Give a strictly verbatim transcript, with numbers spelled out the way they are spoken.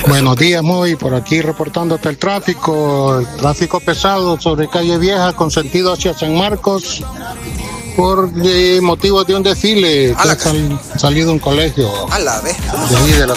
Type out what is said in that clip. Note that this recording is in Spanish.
Buenos días, muy por aquí reportándote el tráfico, el tráfico pesado sobre calle Vieja con sentido hacia San Marcos por eh, motivos de un desfile que ha sal, salido un colegio a la vez de ahí de la